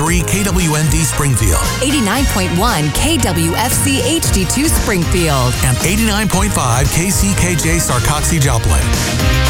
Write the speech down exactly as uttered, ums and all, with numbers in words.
three K W N D Springfield, eighty-nine point one K W F C H D two Springfield, and eighty-nine point five K C K J Sarcoxie Joplin.